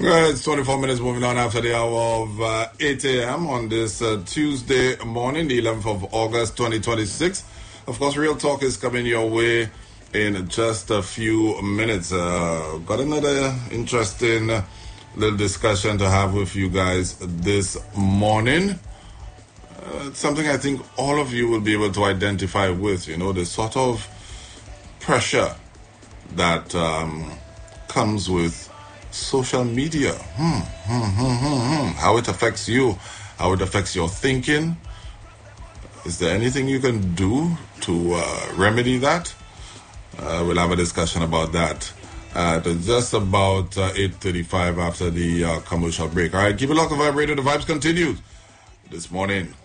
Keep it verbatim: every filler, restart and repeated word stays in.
Well, it's twenty-four minutes moving on after the hour of uh, eight a.m. on this uh, Tuesday morning, the eleventh of August, twenty twenty-six. Of course, Real Talk is coming your way in just a few minutes. Uh, got another interesting uh, little discussion to have with you guys this morning. Uh, it's something I think all of you will be able to identify with, you know, the sort of pressure that um, comes with social media. Hmm, hmm, hmm, hmm, hmm. How it affects you, how it affects your thinking. Is there anything you can do to uh, remedy that? Uh, we'll have a discussion about that at just about uh, eight thirty-five after the uh, commercial break. All right, keep it locked, the vibrator. The vibes continue this morning.